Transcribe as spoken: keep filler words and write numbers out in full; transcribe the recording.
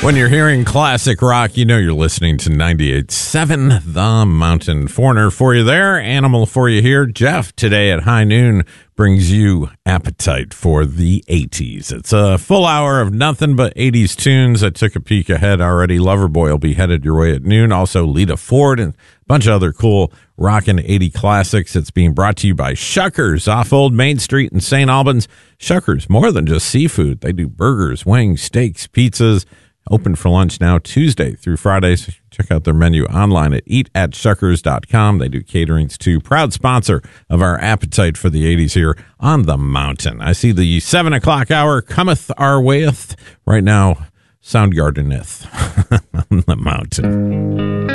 When you're hearing classic rock, you know you're listening to ninety-eight point seven The Mountain. Foreigner for you there, Animal for you here. Jeff, today at high noon, brings you Appetite for the eighties. It's a full hour of nothing but eighties tunes. I took a peek ahead already. Loverboy will be headed your way at noon. Also, Lita Ford and a bunch of other cool rockin' eighty classics. It's being brought to you by Shuckers off Old Main Street in Saint Albans. Shuckers, more than just seafood. They do burgers, wings, steaks, pizzas. Open for lunch now Tuesday through Friday. So check out their menu online at eat at shuckers dot com. They do caterings too. Proud sponsor of our Appetite for the eighties here on the mountain. I see the seven o'clock hour cometh our wayeth. Right now, Soundgardeneth on the mountain.